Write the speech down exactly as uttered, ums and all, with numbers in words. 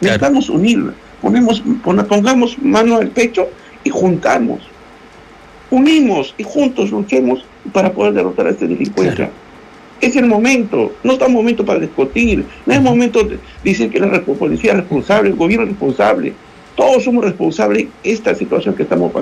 Necesitamos claro. unir, ponemos, pon, pongamos mano al pecho y juntamos. Unimos y juntos luchemos para poder derrotar a esta delincuencia. Claro. Es el momento, no está el momento para discutir, no es el momento de decir que la policía es responsable, el gobierno es responsable. Todos somos responsables de esta situación que estamos pasando.